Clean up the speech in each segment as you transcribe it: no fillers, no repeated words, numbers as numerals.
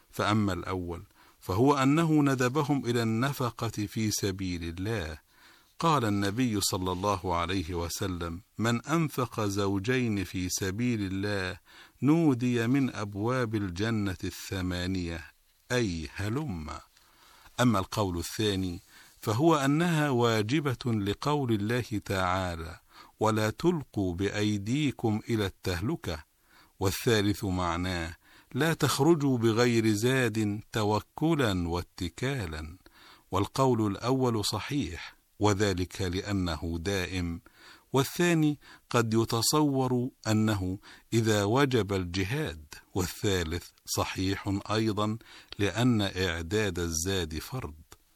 فأما الأول فهو أنه ندبهم إلى النفقة في سبيل الله. قال النبي صلى الله عليه وسلم: من أنفق زوجين في سبيل الله نودي من أبواب الجنة 8، أي هلم. أما القول الثاني فهو أنها واجبة لقول الله تعالى: ولا تلقوا بأيديكم إلى التهلكة. والثالث معناه: لا تخرجوا بغير زاد توكلا واتكالا. والقول الأول صحيح، وذلك لأنه دائم، والثاني قد يتصور أنه إذا وجب الجهاد، والثالث صحيح أيضا لأن إعداد الزاد فرض.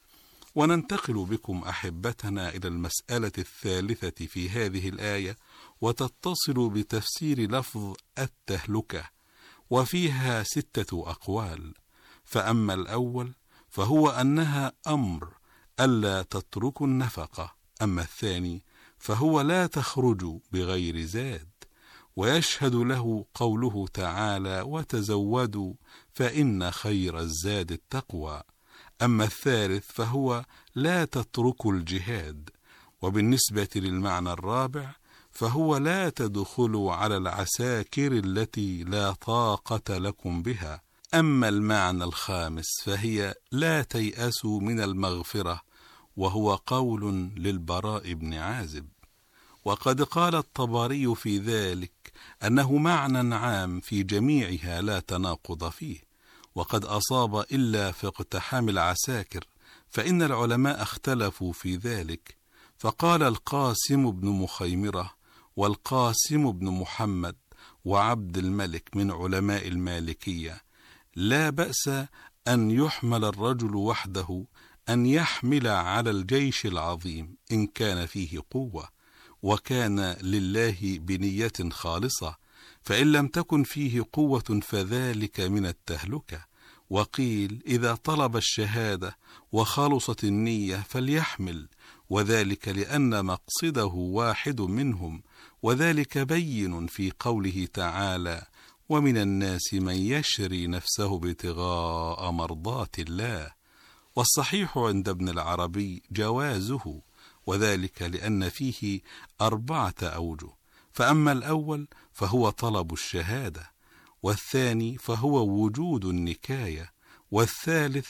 وننتقل بكم أحبتنا إلى المسألة الثالثة في هذه الآية، وتتصل بتفسير لفظ التهلكة، وفيها 6 أقوال. فأما الأول فهو أنها أمر ألا تتركوا النفقة. أما الثاني فهو لا تخرجوا بغير زاد، ويشهد له قوله تعالى: وتزودوا فإن خير الزاد التقوى. أما الثالث فهو لا تتركوا الجهاد. وبالنسبة للمعنى الرابع فهو لا تدخلوا على العساكر التي لا طاقة لكم بها. أما المعنى الخامس فهي لا تيأسوا من المغفرة، وهو قول للبراء بن عازب. وقد قال الطبري في ذلك أنه معنى عام في جميعها لا تناقض فيه، وقد أصاب إلا في اقتحام العساكر، فإن العلماء اختلفوا في ذلك. فقال القاسم بن مخيمرة والقاسم بن محمد وعبد الملك من علماء المالكية: لا بأس أن يحمل الرجل وحده، أن يحمل على الجيش العظيم إن كان فيه قوة، وكان لله بنية خالصة، فإن لم تكن فيه قوة فذلك من التهلكة. وقيل إذا طلب الشهادة وخلصت النية فليحمل، وذلك لأن مقصده واحد منهم، وذلك بين في قوله تعالى: ومن الناس من يشري نفسه ابتغاء مرضات الله. والصحيح عند ابن العربي جوازه، وذلك لأن فيه 4 أوجه. فأما الأول فهو طلب الشهادة، والثاني فهو وجود النكاية، والثالث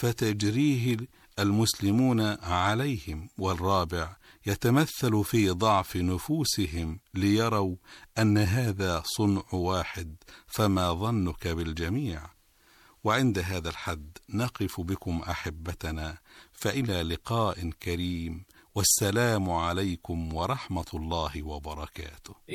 فتجريه المسلمون عليهم، والرابع يتمثل في ضعف نفوسهم ليروا أن هذا صنع واحد، فما ظنك بالجميع. وعند هذا الحد نقف بكم أحبتنا، فإلى لقاء كريم، والسلام عليكم ورحمة الله وبركاته.